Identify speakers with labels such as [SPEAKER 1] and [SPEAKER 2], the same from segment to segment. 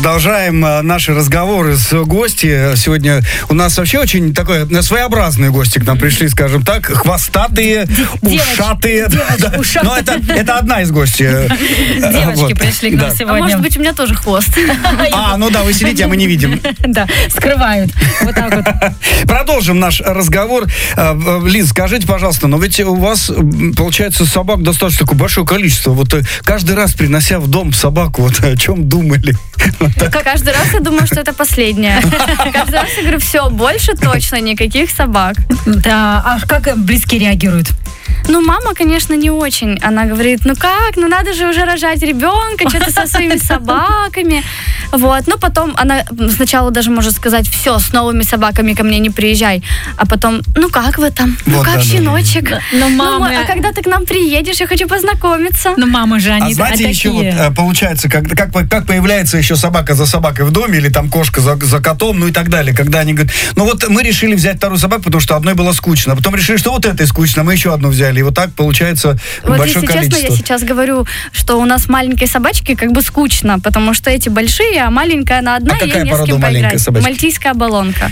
[SPEAKER 1] Продолжаем наши разговоры с гостями. Сегодня у нас вообще очень такой своеобразные гости к нам пришли, скажем так. Хвостатые, ушатые. Но это одна из гостей.
[SPEAKER 2] Девочки пришли к нам сегодня.
[SPEAKER 3] А может быть, у меня тоже хвост.
[SPEAKER 1] Ну да, вы сидите, а мы не видим.
[SPEAKER 2] Да, скрывают. Вот так вот.
[SPEAKER 1] Продолжим наш разговор. Лиз, скажите, пожалуйста, но ведь у вас, получается, собак достаточно такое большое количество. Вот каждый раз, принося в дом собаку, вот о чем думали?
[SPEAKER 3] Каждый раз я думаю, что это последнее. Каждый раз я говорю, все, больше точно никаких собак.
[SPEAKER 2] Да, а как близкие реагируют?
[SPEAKER 3] Ну, мама, конечно, не очень. Она говорит, ну как, ну надо же уже рожать ребенка, что-то со своими собаками. Вот, но потом она сначала даже может сказать, все, с новыми собаками ко мне не приезжай. А потом, ну как вы там? Ну
[SPEAKER 1] вот,
[SPEAKER 3] как,
[SPEAKER 1] да,
[SPEAKER 3] щеночек?
[SPEAKER 1] Да.
[SPEAKER 2] Ну, мама...
[SPEAKER 3] а когда ты к нам приедешь, я хочу познакомиться.
[SPEAKER 2] Ну, мамы же, они
[SPEAKER 1] знаете,
[SPEAKER 2] такие.
[SPEAKER 1] еще вот, получается, как появляется еще собака за собакой в доме, или там кошка за котом, ну и так далее. Когда они говорят, ну вот мы решили взять вторую собаку, потому что одной было скучно. А потом решили, что вот этой скучно, мы еще одну взяли. И вот так получается
[SPEAKER 3] вот
[SPEAKER 1] большое количество.
[SPEAKER 3] Честно, я сейчас говорю, что у нас маленькой собачке как бы скучно, потому что эти большие, а маленькая она одна, и ей не с кем поиграть. Мальтийская баллонка.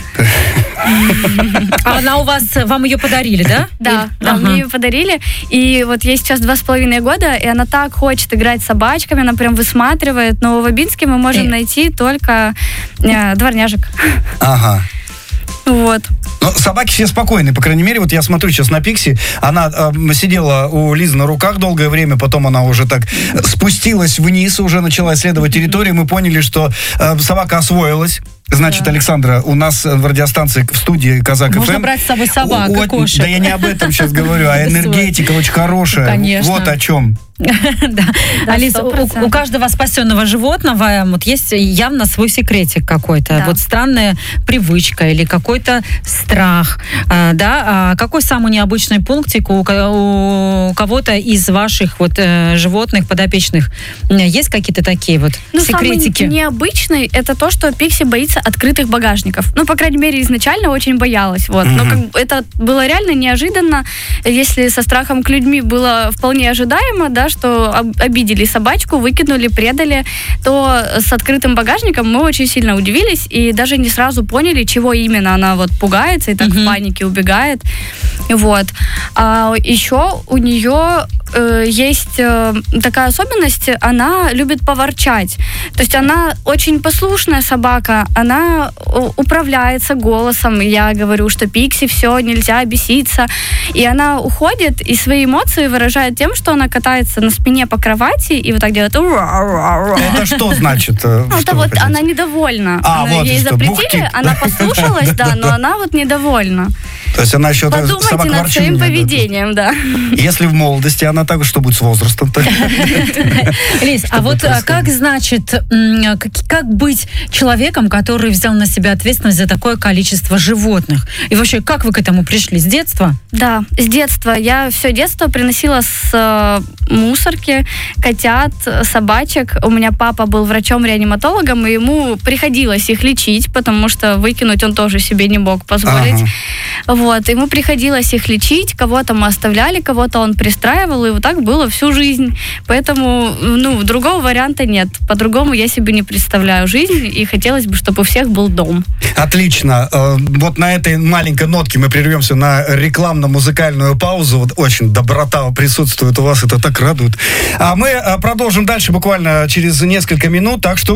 [SPEAKER 2] А она у вас, вам ее подарили, да?
[SPEAKER 3] Да, мне ее подарили. И вот ей сейчас 2,5 года, и она так хочет играть с собачками, она прям высматривает. Но в Обинске мы можем найти только дворняжек.
[SPEAKER 1] Ага.
[SPEAKER 3] Вот.
[SPEAKER 1] Но собаки все спокойные, по крайней мере, вот я смотрю сейчас на Пикси, она сидела у Лизы на руках долгое время, потом она уже так спустилась вниз, уже начала исследовать территорию, мы поняли, что собака освоилась. Значит, Александра, у нас в радиостанции в студии Казак ФМ.
[SPEAKER 2] Можно брать с собой собак и кошек.
[SPEAKER 1] Да я не об этом сейчас говорю, а энергетика очень хорошая.
[SPEAKER 2] Конечно.
[SPEAKER 1] Вот о чем.
[SPEAKER 2] Да. Алис, у каждого спасенного животного вот есть явно свой секретик какой-то.
[SPEAKER 3] Да.
[SPEAKER 2] Вот странная привычка или какой-то страх. Да? А какой самый необычный пунктик у кого-то из ваших вот животных подопечных? Есть какие-то такие вот секретики?
[SPEAKER 3] Самый необычный это то, что Пикси боится открытых багажников. Ну, по крайней мере, изначально очень боялась. Вот. Но это было реально неожиданно. Если со страхом к людьми было вполне ожидаемо, да, что обидели собачку, выкинули, предали, то с открытым багажником мы очень сильно удивились и даже не сразу поняли, чего именно она вот пугается и так в панике убегает. Вот. А еще у нее есть такая особенность, она любит поворчать. То есть она очень послушная собака, она управляется голосом. Я говорю, что Пикси, все, нельзя беситься. И она уходит и свои эмоции выражает тем, что она катается на спине по кровати и вот так делает.
[SPEAKER 1] Это что значит?
[SPEAKER 3] Это вот она недовольна. Ей запретили, она послушалась, да, но она вот недовольна.
[SPEAKER 1] То есть она еще
[SPEAKER 3] подумайте над своим поведением, да.
[SPEAKER 1] Если в молодости она так, что будет с возрастом-то?
[SPEAKER 2] Лиз, а вот как, значит, как быть человеком, который взял на себя ответственность за такое количество животных? И вообще, как вы к этому пришли? С детства?
[SPEAKER 3] Да, с детства. Я все детство приносила с мусорки котят, собачек. У меня папа был врачом-реаниматологом, и ему приходилось их лечить, потому что выкинуть он тоже себе не мог позволить. Вот, ему приходилось их лечить, кого-то мы оставляли, кого-то он пристраивал, и вот так было всю жизнь. Поэтому, другого варианта нет. По-другому я себе не представляю жизнь, и хотелось бы, чтобы у всех был дом.
[SPEAKER 1] Отлично. Вот на этой маленькой нотке мы прервемся на рекламно-музыкальную паузу. Вот очень доброта присутствует у вас, это так радует. А мы продолжим дальше буквально через несколько минут, так что